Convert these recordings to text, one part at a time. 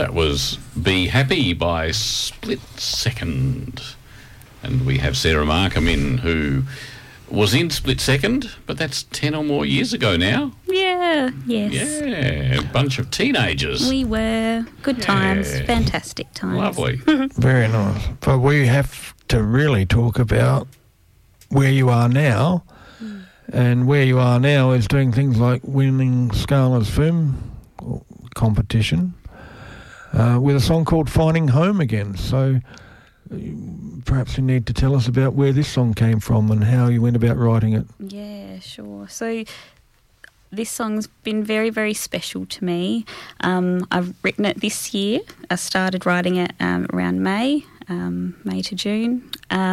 That was Be Happy by Split Second. And we have Sarah Markham in, who was in Split Second, but that's 10 or more years ago now. Yeah, yes. Yeah, a bunch of teenagers. We were. Good times, fantastic times. Lovely. Very nice. But we have to really talk about where you are now. And where you are now is doing things like winning Scala's film competition with a song called Finding Home Again. So perhaps you need to tell us about where this song came from and how you went about writing it. Yeah, sure. So this song's been very, very special to me. I've written it this year. I started writing it around May to June.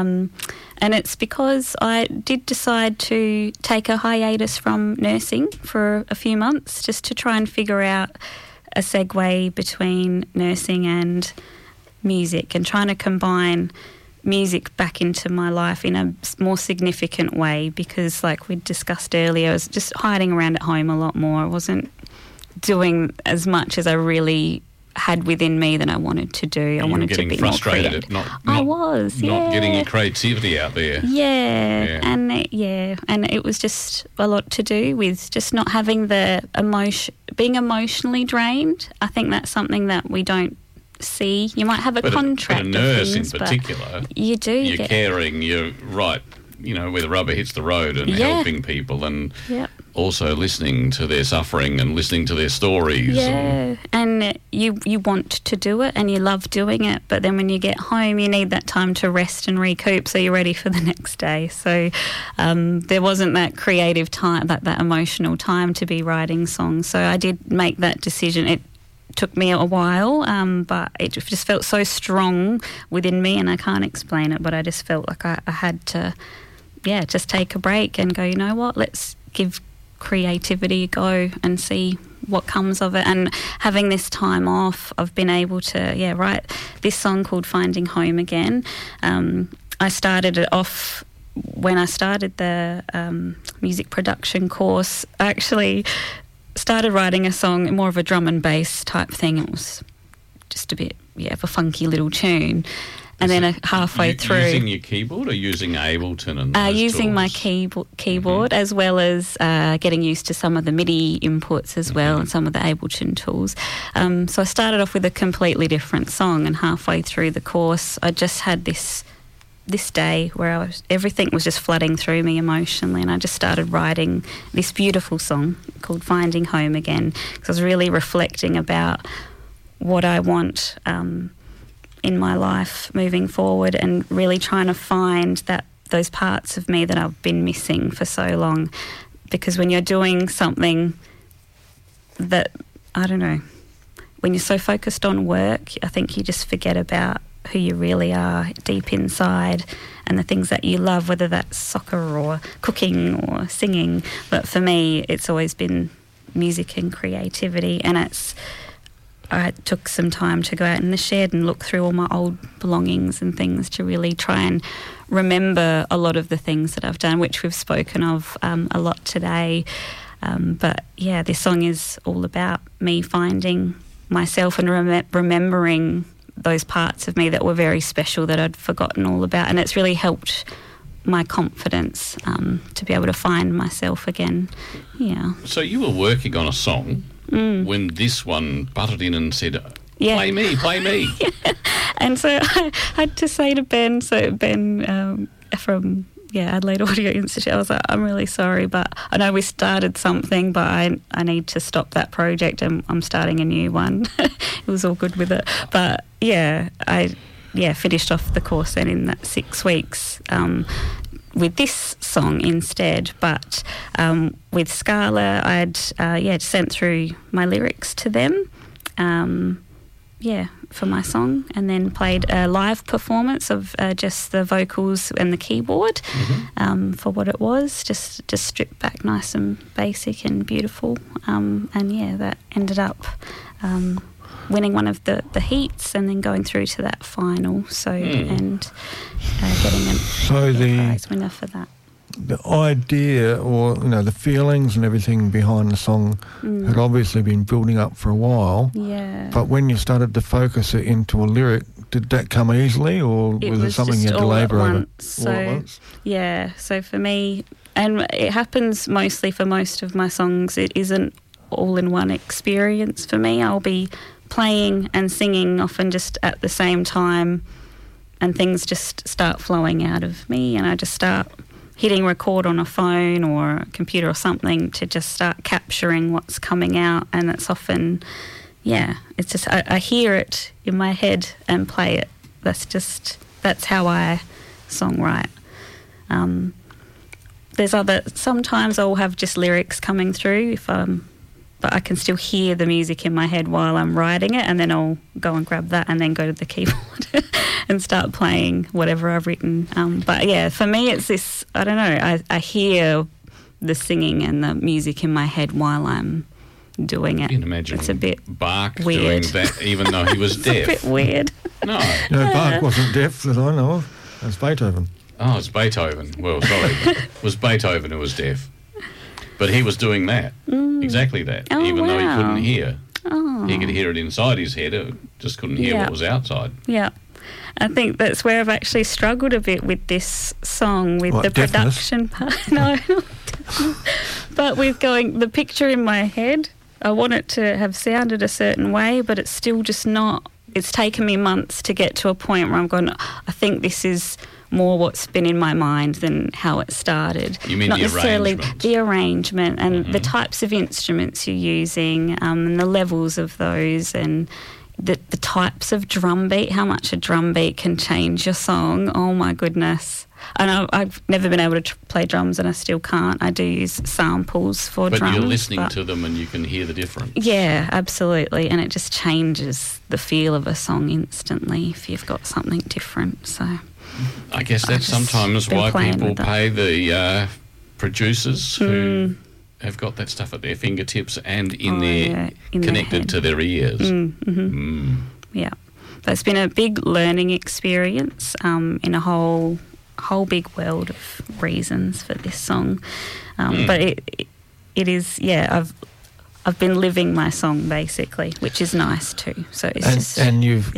And it's because I did decide to take a hiatus from nursing for a few months just to try and figure out a segue between nursing and music and trying to combine music back into my life in a more significant way because, like we discussed earlier, I was just hiding around at home a lot more. I wasn't doing as much as I really had within me that I wanted to do. I wanted to be more creative. I was not getting your creativity out there. And it was just a lot to do with just not having the emotion, being emotionally drained. I think that's something that we don't see. You might have a contract. But a nurse in particular, you do. You're caring. You're right. You know, where the rubber hits the road and helping people and also listening to their suffering and listening to their stories. Yeah, and you want to do it and you love doing it, but then when you get home you need that time to rest and recoup so you're ready for the next day. So there wasn't that creative time, that emotional time to be writing songs. So I did make that decision. It took me a while, but it just felt so strong within me and I can't explain it, but I just felt like I had to just take a break and go, you know what, let's give creativity a go and see what comes of it. And having this time off, I've been able to write this song called Finding Home Again. I started it off when I started the music production course. I actually started writing a song, more of a drum and bass type thing. It was just a bit of a funky little tune. And then halfway through... Using your keyboard or using Ableton and those using tools? my keyboard as well as getting used to some of the MIDI inputs as well and some of the Ableton tools. So I started off with a completely different song, and halfway through the course I just had this day where everything was just flooding through me emotionally, and I just started writing this beautiful song called Finding Home Again, because I was really reflecting about what I want in my life moving forward and really trying to find those parts of me that I've been missing for so long. Because when you're doing something that, I don't know, when you're so focused on work, I think you just forget about who you really are deep inside and the things that you love, whether that's soccer or cooking or singing. But for me, it's always been music and creativity, and I took some time to go out in the shed and look through all my old belongings and things to really try and remember a lot of the things that I've done, which we've spoken of a lot today. But this song is all about me finding myself and remembering those parts of me that were very special that I'd forgotten all about. And it's really helped my confidence to be able to find myself again. Yeah. So you were working on a song when this one butted in and said, play me. And so I had to say to Ben, from Adelaide Audio Institute, I was like, I'm really sorry, but I know we started something, but I need to stop that project and I'm starting a new one. It was all good with it. But I finished off the course then in that 6 weeks with this song instead. But with Scala, I'd sent through my lyrics to them for my song, and then played a live performance of just the vocals and the keyboard for what it was, just stripped back nice and basic and beautiful. That ended up winning one of the heats and then going through to that final. So and getting a prize winner for that. the idea, or the feelings and everything behind the song had obviously been building up for a while. Yeah. But when you started to focus it into a lyric, did that come easily, or was it something you had to labour over? All at once. Yeah. So for me, and it happens mostly for most of my songs, it isn't all in one experience for me. I'll be playing and singing often just at the same time, and things just start flowing out of me, and I just start hitting record on a phone or a computer or something to just start capturing what's coming out. And it's often, it's just I hear it in my head and play it. That's how I songwrite. Sometimes I'll have just lyrics coming through but I can still hear the music in my head while I'm writing it, and then I'll go and grab that and then go to the keyboard and start playing whatever I've written. But yeah, for me it's this, I don't know, I hear the singing and the music in my head while I'm doing it. You can imagine it's a bit Bach weird. doing that even though he was deaf. It's a bit weird. No. Bach wasn't deaf that I know of. It was Beethoven. Oh, it's Beethoven. Well, sorry. It was Beethoven who was deaf. But he was doing that, exactly that, even though he couldn't hear. Oh. He could hear it inside his head, just couldn't hear what was outside. Yeah. I think that's where I've actually struggled a bit with this song, with the deafness? production part. No, but with the picture in my head, I want it to have sounded a certain way, but it's still just not. It's taken me months to get to a point where I'm going, I think this is more what's been in my mind than how it started. You mean not the necessarily arrangement? The arrangement and the types of instruments you're using, and the levels of those, and the types of drum beat, how much a drum beat can change your song. Oh my goodness. And I've never been able to play drums, and I still can't. I do use samples for drums. But you're listening to them and you can hear the difference. Yeah, absolutely. And it just changes the feel of a song instantly if you've got something different. So I guess that's sometimes why people pay the producers who have got that stuff at their fingertips and connected to their ears. Yeah. So it's been a big learning experience in a whole big world of reasons for this song. But it is, I've been living my song basically, which is nice too. So it's you've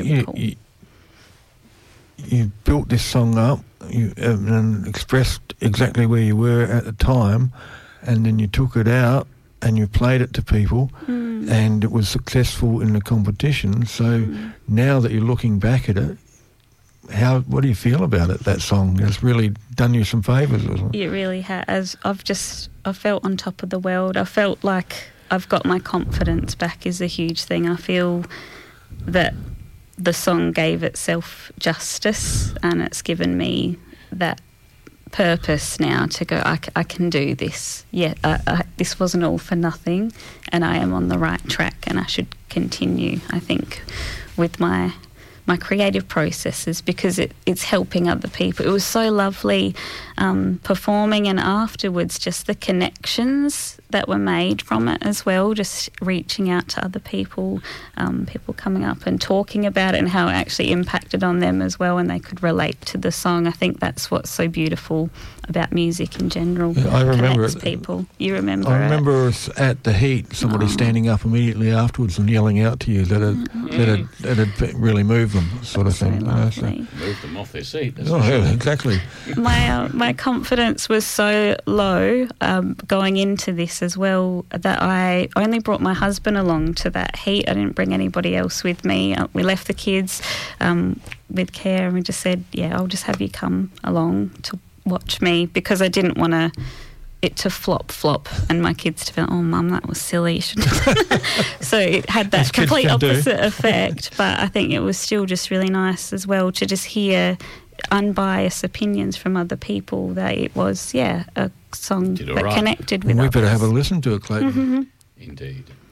built this song up, and expressed exactly where you were at the time, and then you took it out and you played it to people, and it was successful in the competition. So now that you're looking back at it, what do you feel about it? That song has really done you some favours, hasn't it? It really has. I felt on top of the world. I felt like I've got my confidence back is a huge thing. I feel that the song gave itself justice, and it's given me that purpose now to go, I can do this. Yeah, this wasn't all for nothing, and I am on the right track, and I should continue, I think, with my creative processes, because it's helping other people. It was so lovely performing, and afterwards just the connections that were made from it as well, just reaching out to other people, people coming up and talking about it and how it actually impacted on them as well, and they could relate to the song. I think that's what's so beautiful about music in general. Yeah, I remember it. People. You remember I remember us at the Heat, somebody standing up immediately afterwards and yelling out to you that had really moved them, sort of thing. Moved them off their seat. Exactly. My confidence was so low going into this as well that I only brought my husband along to that Heat. I didn't bring anybody else with me. We left the kids with care, and we just said, I'll just have you come along to watch me, because I didn't want it to flop and my kids to be like, oh Mum, that was silly. So it had that complete opposite effect, but I think it was still just really nice as well to just hear unbiased opinions from other people, that it was a song that connected with we others. better have a listen to it, Clayton. Indeed.